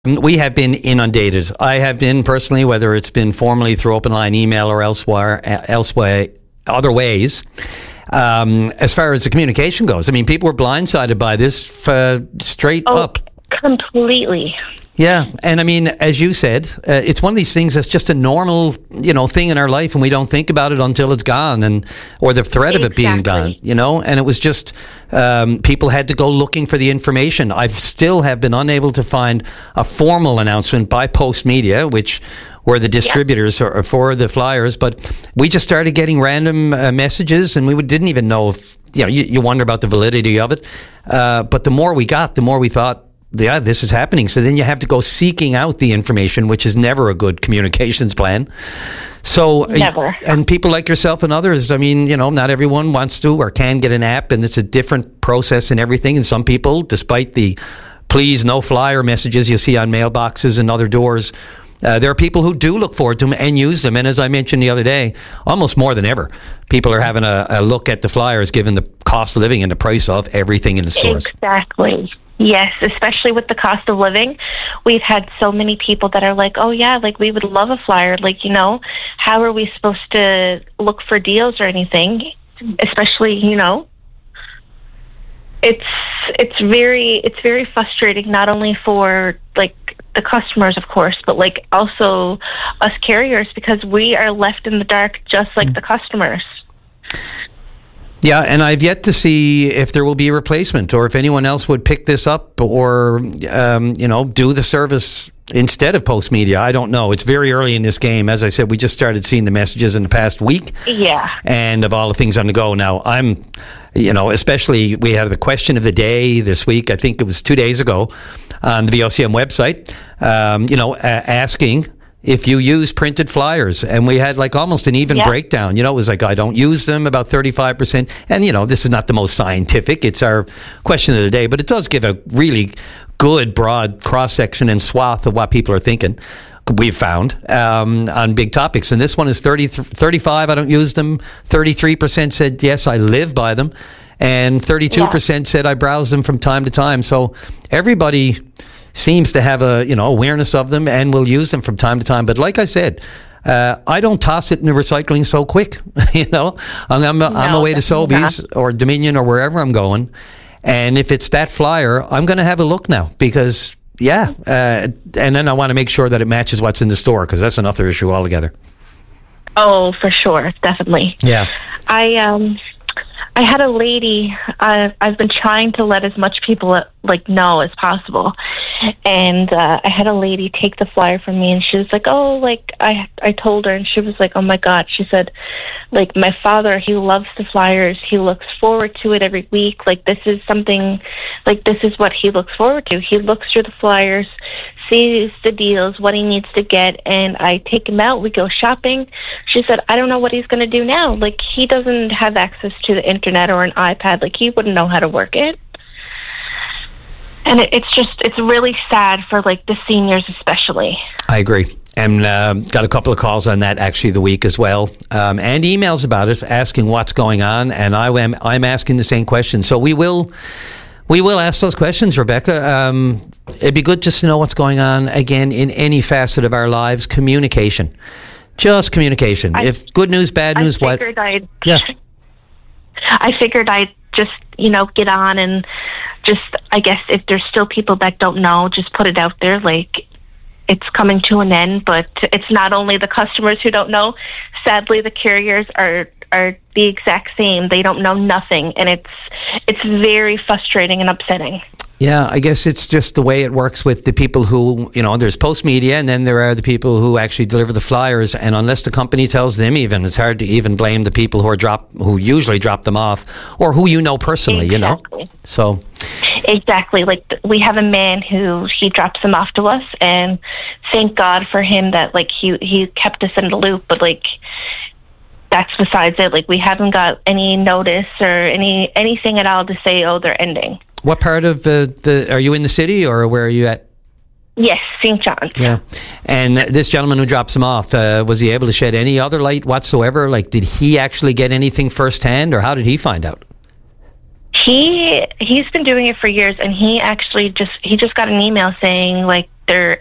We have been inundated. I have been personally, whether it's been formally through open line email or elsewhere, other ways. As far as the communication goes, I mean, people were blindsided by this straight up. Completely. Yeah, and I mean, as you said, it's one of these things that's just a normal, thing in our life, and we don't think about it until it's gone, or the threat of it being gone, And it was just people had to go looking for the information. I still have been unable to find a formal announcement by Post Media, which were the distributors for the flyers, but we just started getting random messages, and we didn't even know if you wonder about the validity of it. But the more we got, the more we thought, yeah, this is happening. So then you have to go seeking out the information, which is never a good communications plan. So, never. And people like yourself and others, I mean, not everyone wants to or can get an app, and it's a different process and everything. And some people, despite the please no flyer messages you see on mailboxes and other doors, there are people who do look forward to them and use them. And as I mentioned the other day, almost more than ever, people are having a look at the flyers given the cost of living and the price of everything in the stores. Exactly. Yes, especially with the cost of living. We've had so many people that are like, oh, yeah, like we would love a flyer. Like, how are we supposed to look for deals or anything? Especially, it's very frustrating, not only for like the customers, of course, but like also us carriers, because we are left in the dark just like the customers. Yeah, and I've yet to see if there will be a replacement or if anyone else would pick this up or, do the service instead of Post Media. I don't know. It's very early in this game. As I said, we just started seeing the messages in the past week. Yeah. And of all the things on the go now, I'm, especially we had the question of the day this week. I think it was 2 days ago on the VOCM website, asking if you use printed flyers, and we had like almost an even breakdown. It was like, I don't use them, about 35%. And, this is not the most scientific. It's our question of the day, but it does give a really good, broad cross-section and swath of what people are thinking, we've found, on big topics. And this one is 35, I don't use them. 33% said, yes, I live by them. And 32% said, I browse them from time to time. So everybody seems to have a awareness of them and will use them from time to time. But like I said, I don't toss it in the recycling so quick. I'm away to Sobeys or Dominion or wherever I'm going, and if it's that flyer, I'm going to have a look now because and then I want to make sure that it matches what's in the store, because that's another issue altogether. Oh, for sure, definitely. Yeah, I had a lady, I've been trying to let as much people know as possible. And I had a lady take the flyer from me, and she was like, oh, like I told her, and she was like, oh my God. She said, like, my father, he loves the flyers. He looks forward to it every week. Like, this is something, like, this is what he looks forward to. He looks through the flyers, sees the deals, what he needs to get, and I take him out. We go shopping. She said, I don't know what he's going to do now. Like, he doesn't have access to the internet or an iPad. Like, he wouldn't know how to work it. And it's really sad for like the seniors especially. I agree. And got a couple of calls on that actually the week as well, and emails about it asking what's going on, and I'm asking the same question. So we will ask those questions, Rebecca. It'd be good just to know what's going on again in any facet of our lives. Communication, just communication. If good news, bad news, I figured I'd just get on and just, I guess if there's still people that don't know, just put it out there. Like, it's coming to an end, but it's not only the customers who don't know. Sadly, the carriers are the exact same. They don't know nothing, and it's very frustrating and upsetting. Yeah, I guess it's just the way it works with the people who, there's Post Media, and then there are the people who actually deliver the flyers. And unless the company tells them even, it's hard to even blame the people who usually drop them off, or who personally, Exactly. So. Exactly. Like, we have a man who he drops them off to us, and thank God for him that like he kept us in the loop. But like, that's besides it. Like, we haven't got any notice or anything at all to say, oh, they're ending. What part of are you in the city, or where are you at? Yes, St. John's. Yeah. And this gentleman who drops him off, was he able to shed any other light whatsoever? Like, did he actually get anything firsthand, or how did he find out? He's been doing it for years, and he just got an email saying, like, they're